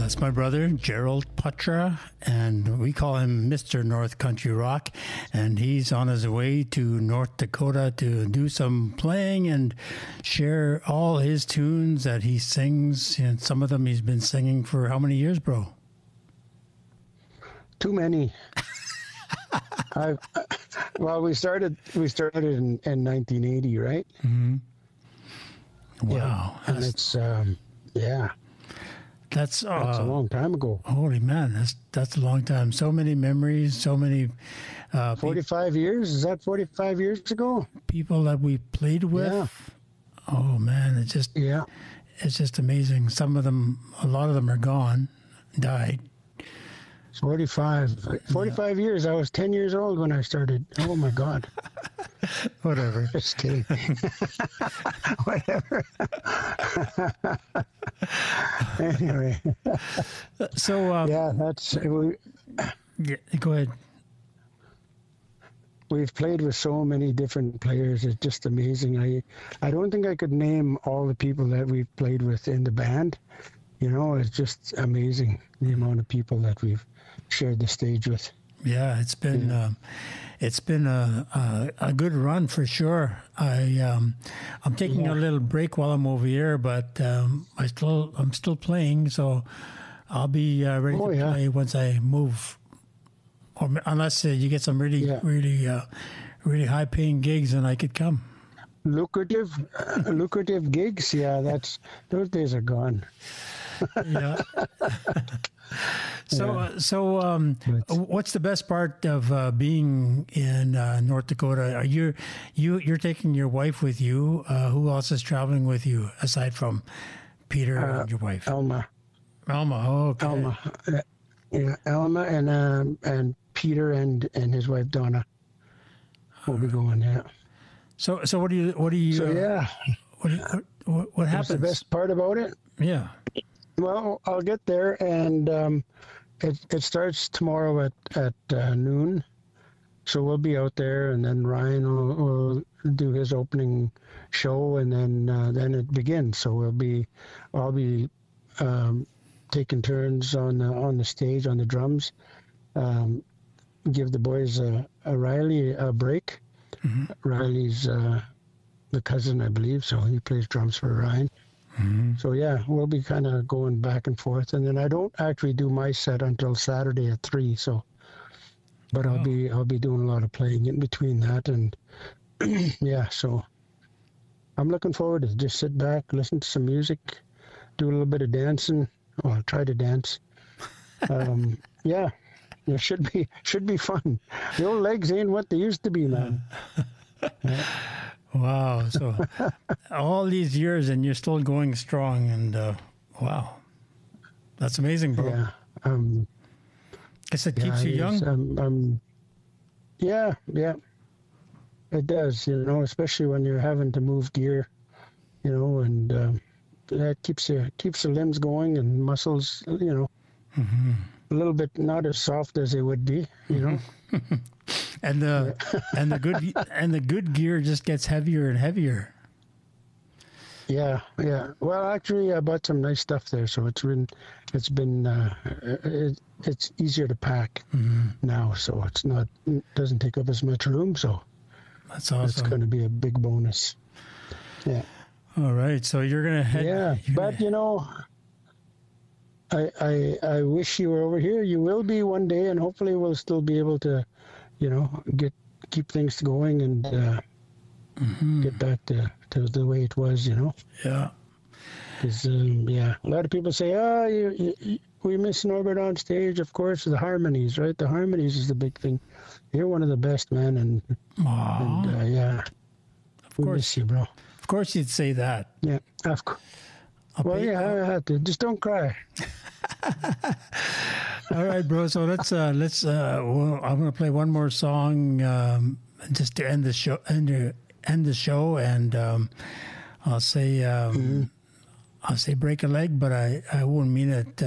That's my brother, Gerald Putra, and we call him Mr. North Country Rock. And he's on his way to North Dakota to do some playing and share all his tunes that he sings. And some of them he's been singing for how many years, bro? Too many. Well, we started in 1980, right? Mm-hmm. Wow. Yeah. And it's, yeah. That's a long time ago. Holy man, that's a long time. So many memories, so many 45 years? Is that 45 years ago? People that we played with. Yeah. Oh man, it's just amazing. Some of them, a lot of them are gone, died. 45 years. I was 10 years old when I started. Oh my God. Whatever. Just kidding. Whatever. Anyway. So yeah, that's. Yeah, go ahead. We've played with so many different players. It's just amazing. I don't think I could name all the people that we've played with in the band. You know, it's just amazing the amount of people that we've shared the stage with. Yeah, it's been a good run for sure. I'm taking a little break while I'm over here, but I'm still playing, so I'll be ready to play once I move. Or unless you get some really high paying gigs, and I could come. Lucrative gigs. Yeah, those days are gone. Yeah. So, what's the best part of being in North Dakota? Are you're taking your wife with you? Who else is traveling with you aside from Peter and your wife? Elma. Oh, okay. Elma. Yeah, Elma and Peter and his wife Donna will be going. Yeah. So what do you? So yeah. What happens? What's the best part about it? Yeah. Well, I'll get there, and it starts tomorrow at noon. So we'll be out there, and then Ryan will do his opening show, and then it begins. So I'll be taking turns on the stage on the drums. Give the boys Riley a break. Mm-hmm. Riley's the cousin, I believe, so he plays drums for Ryan. Mm-hmm. So yeah, we'll be kind of going back and forth, and then I don't actually do my set until Saturday at 3. So, but I'll be doing a lot of playing in between that, and yeah. So I'm looking forward to just sit back, listen to some music, do a little bit of dancing. Well, I'll try to dance. Yeah, it should be fun. The old legs ain't what they used to be, man. Yeah. Wow. So all these years and you're still going strong, and wow. That's amazing, bro. Yeah. Guess it keeps you young. Yeah. It does, especially when you're having to move gear, and that keeps the limbs going and muscles, mm-hmm. a little bit not as soft as they would be, And the good gear just gets heavier and heavier. Yeah. Well, actually, I bought some nice stuff there, so it's easier to pack now, so it doesn't take up as much room. So that's awesome. It's going to be a big bonus. Yeah. All right, so you're gonna head. Yeah, but I wish you were over here. You will be one day, and hopefully we'll still be able to, keep things going and get back to the way it was, Yeah. Because a lot of people say, we miss Norbert on stage. Of course, the harmonies, right? The harmonies is the big thing. You're one of the best, man, and yeah, we miss you, bro. Of course, you'd say that. Yeah, of course. Well, yeah, I had to. Just don't cry. All right, bro. So let's. I'm going to play one more song just to end the show. End the show, and I'll say break a leg, but I won't mean it.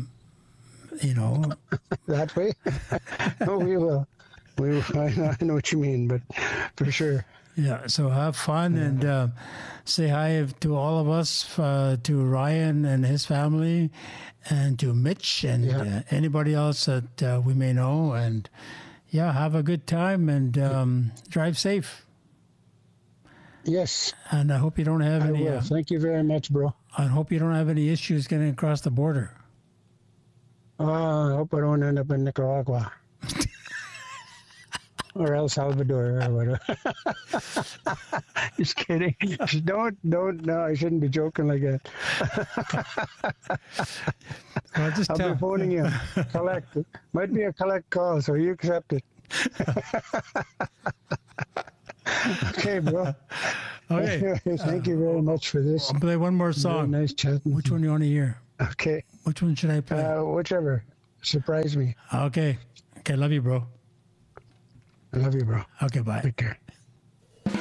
That way. No, we will. I know what you mean, but for sure. Yeah, so have fun and say hi to all of us, to Ryan and his family, and to Mitch and anybody else that we may know. And yeah, have a good time and drive safe. Yes. And I hope you don't have any. Thank you very much, bro. I hope you don't have any issues getting across the border. I hope I don't end up in Nicaragua. Or El Salvador or whatever. Just kidding. Don't. No, I shouldn't be joking like that. Well, I'll be phoning you. Collect. Might be a collect call, so you accept it. Okay, bro. Okay. Thank you very much for this. I'll play one more song. Very nice chatting. Which one do you want to hear? Okay. Which one should I play? Whichever. Surprise me. Okay. Okay, love you, bro. I love you, bro. Okay, bye. Take care.